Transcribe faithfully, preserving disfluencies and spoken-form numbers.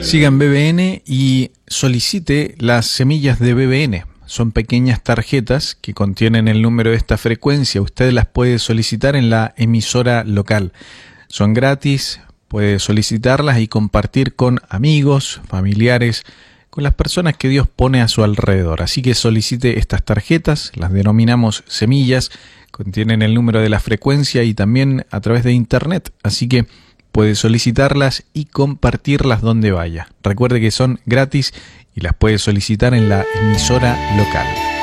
Sigan B B N y solicite las semillas de B B N. Son pequeñas tarjetas que contienen el número de esta frecuencia. Usted las puede solicitar en la emisora local. Son gratis, puede solicitarlas y compartir con amigos, familiares, con las personas que Dios pone a su alrededor. Así que solicite estas tarjetas, las denominamos semillas, contienen el número de la frecuencia y también a través de internet. Así que puede solicitarlas y compartirlas donde vaya. Recuerde que son gratis y las puede solicitar en la emisora local.